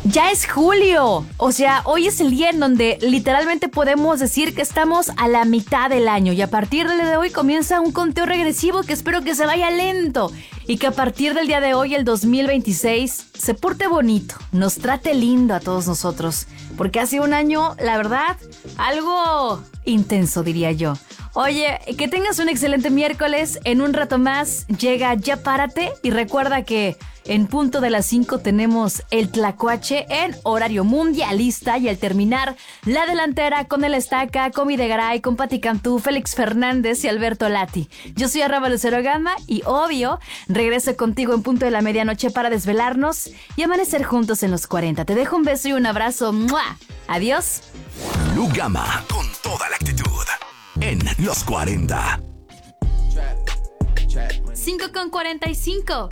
Ya es julio, o sea, hoy es el día en donde literalmente podemos decir que estamos a la mitad del año y a partir del día de hoy comienza un conteo regresivo que espero que se vaya lento y que a partir del día de hoy, el 2026, se porte bonito, nos trate lindo a todos nosotros, porque hace un año, la verdad, algo intenso diría yo. Oye, que tengas un excelente miércoles. En un rato más llega Ya Párate y recuerda que en punto de las 5 tenemos el Tlacuache en horario mundialista y al terminar la delantera con el Estaca, con Videgaray, con Pati Cantú, Félix Fernández y Alberto Lati. Yo soy Arraba Lucero Gama y obvio regreso contigo en punto de la medianoche para desvelarnos y amanecer juntos en los 40. Te dejo un beso y un abrazo. ¡Mua! Adiós. Lu Gama con toda la actitud en los 40. 5:45.